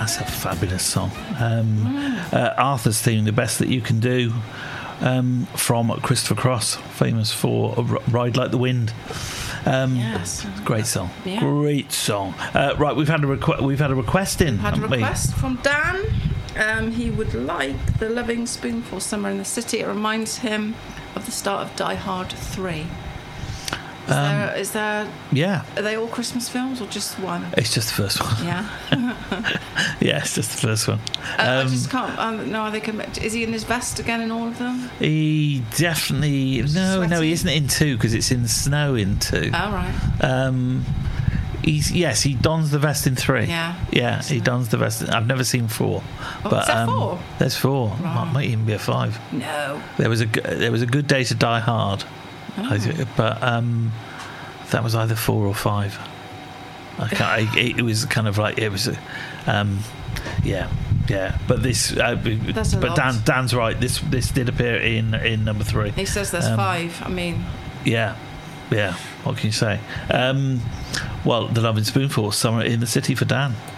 That's a fabulous song. Arthur's theme, The Best That You Can Do, from Christopher Cross, famous for Ride Like the Wind. Yes, great song. Yeah. Great song. Right, we've had a request in. Had a request from Dan. He would like The Loving Spoonful, Summer in the City. It reminds him of the start of Die Hard 3. Is there? Yeah. Are they all Christmas films or just one? It's just the first one. Yeah. Yeah, it's just the first one. I just can't. No, they can. Is he in his vest again in all of them? He definitely no, he isn't in 2 because it's in the snow in 2. Oh right. He dons the vest in 3. Yeah. He dons the vest. I've never seen 4. Oh, but is there 4? There's 4. Right. Might even be a 5. No. There was a good day to Die Hard. But that was either 4 or 5. It was kind of like it was, yeah. But this, but Dan's right. This did appear in number 3. He says there's 5. I mean, yeah. What can you say? Well, The Loving Spoonful, Summer in the City for Dan.